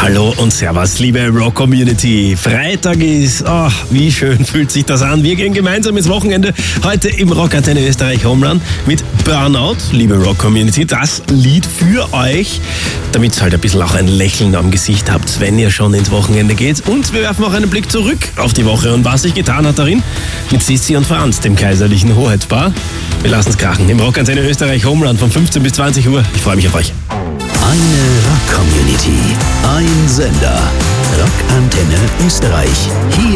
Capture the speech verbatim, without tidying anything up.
Hallo und Servus, liebe Rock-Community. Freitag ist, oh, wie schön fühlt sich das an. Wir gehen gemeinsam ins Wochenende heute im Rockantenne Österreich Homeland mit Burnout, liebe Rock-Community. Das Lied für euch, damit ihr halt ein bisschen auch ein Lächeln am Gesicht habt, wenn ihr schon ins Wochenende geht. Und wir werfen auch einen Blick zurück auf die Woche und was sich getan hat darin mit Sissi und Franz, dem kaiserlichen Hoheitspaar. Wir lassen es krachen im Rockantenne Österreich Homeland von fünfzehn bis zwanzig Uhr. Ich freue mich auf euch. Eine Rock-Community, ein Sender. Rockantenne Österreich. Hier